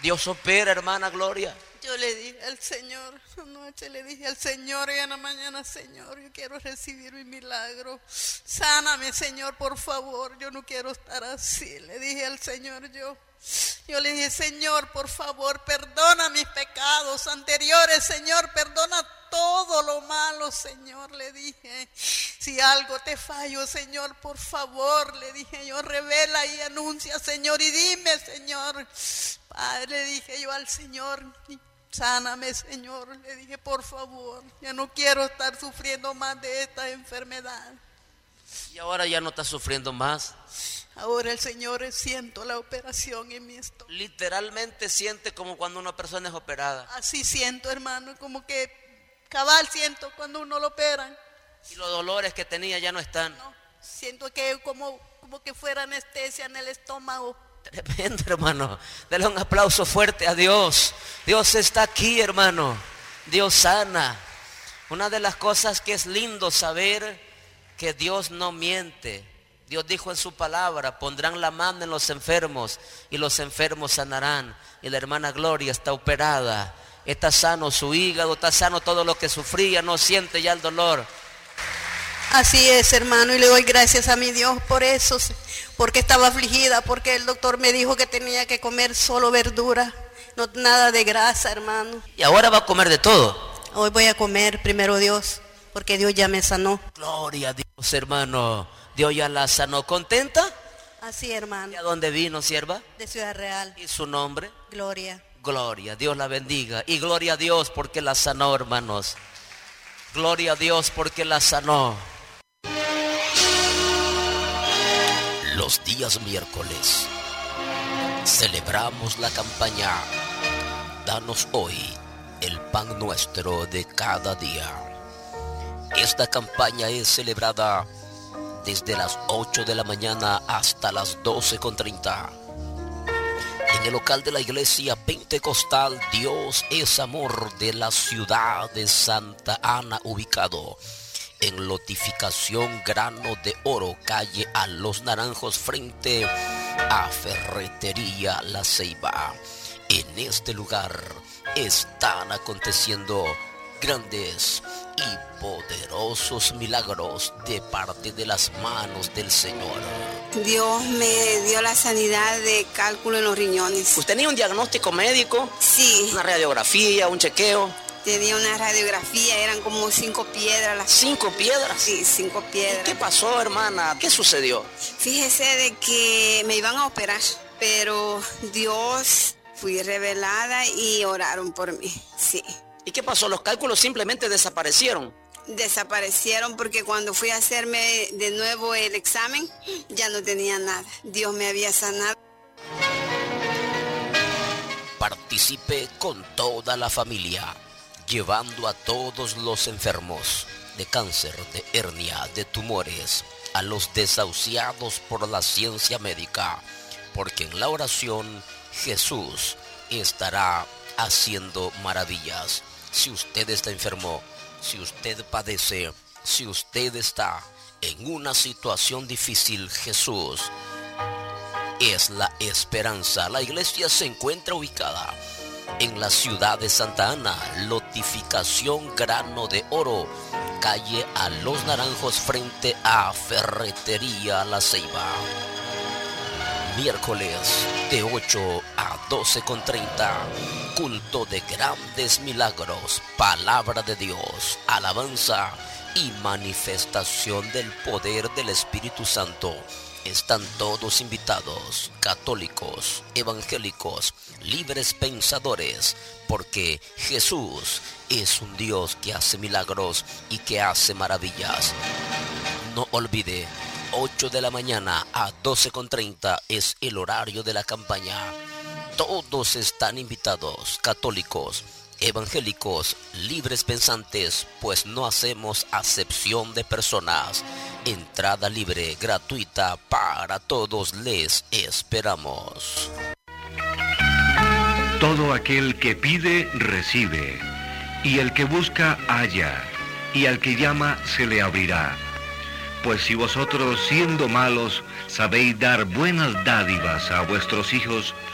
Dios opera, hermana Gloria. Yo le dije al Señor, anoche le dije al Señor y en la mañana, Señor, yo quiero recibir mi milagro. Sáname, Señor, por favor, yo no quiero estar así. Le dije al Señor yo le dije, Señor, por favor, perdona mis pecados anteriores, Señor, perdona todo lo malo, Señor, le dije. Si algo te fallo, Señor, por favor, le dije yo, revela y anuncia, Señor, y dime, Señor. Padre, le dije yo al Señor, sáname, Señor, le dije, por favor, ya no quiero estar sufriendo más de esta enfermedad. Y ahora ya no está sufriendo más. Ahora el Señor, siento la operación en mi estómago. Literalmente siente como cuando una persona es operada. Así siento, hermano, como que cabal siento cuando uno lo operan. Y los dolores que tenía ya no están. No, siento que como que fuera anestesia en el estómago. Tremendo, hermano. Dale un aplauso fuerte a Dios. Dios está aquí, hermano. Dios sana. Una de las cosas que es lindo saber que Dios no miente. Dios dijo en su palabra, pondrán la mano en los enfermos y los enfermos sanarán. Y la hermana Gloria está operada, está sano su hígado, está sano todo lo que sufría, no siente ya el dolor. Así es, hermano, y le doy gracias a mi Dios por eso, porque estaba afligida, porque el doctor me dijo que tenía que comer solo verdura, no nada de grasa, hermano. Y ahora va a comer de todo. Hoy voy a comer, primero Dios, porque Dios ya me sanó. Gloria a Dios, hermano. Dios ya la sanó. ¿Contenta? Así, hermano. ¿Y a dónde vino, sierva? De Ciudad Real. ¿Y su nombre? Gloria. Gloria, Dios la bendiga. Y gloria a Dios porque la sanó, hermanos. Gloria a Dios porque la sanó. Los días miércoles celebramos la campaña Danos hoy el pan nuestro de cada día. Esta campaña es celebrada desde las 8 de la mañana hasta las 12:30. En el local de la iglesia pentecostal Dios es Amor de la ciudad de Santa Ana, ubicado en lotificación Grano de Oro, calle A Los Naranjos, frente a Ferretería La Ceiba. En este lugar están aconteciendo grandes y poderosos milagros de parte de las manos del Señor. Dios me dio la sanidad de cálculo en los riñones. ¿Usted tenía un diagnóstico médico? Sí. ¿Una radiografía, un chequeo? Tenía una radiografía, eran como 5 piedras. ¿5 piedras? Sí, 5 piedras. ¿Qué pasó, hermana? ¿Qué sucedió? Fíjese de que me iban a operar, pero Dios, fui revelada y oraron por mí, sí. ¿Y qué pasó? ¿Los cálculos simplemente desaparecieron? Desaparecieron porque cuando fui a hacerme de nuevo el examen, ya no tenía nada. Dios me había sanado. Participe con toda la familia, llevando a todos los enfermos de cáncer, de hernia, de tumores, a los desahuciados por la ciencia médica, porque en la oración Jesús estará haciendo maravillas. Si usted está enfermo, si usted padece, si usted está en una situación difícil, Jesús es la esperanza. La iglesia se encuentra ubicada en la ciudad de Santa Ana, lotificación Grano de Oro, calle A Los Naranjos, frente a Ferretería La Ceiba. Miércoles de 8 a 12:30, culto de grandes milagros, palabra de Dios, alabanza y manifestación del poder del Espíritu Santo. Están todos invitados, católicos, evangélicos, libres pensadores, porque Jesús es un Dios que hace milagros y que hace maravillas. No olvide, 8 de la mañana a 12:30 es el horario de la campaña. Todos están invitados, católicos, evangélicos, libres pensantes, pues no hacemos acepción de personas. Entrada libre, gratuita para todos, les esperamos. Todo aquel que pide, recibe, y el que busca, halla, y al que llama, se le abrirá. Pues si vosotros, siendo malos, sabéis dar buenas dádivas a vuestros hijos,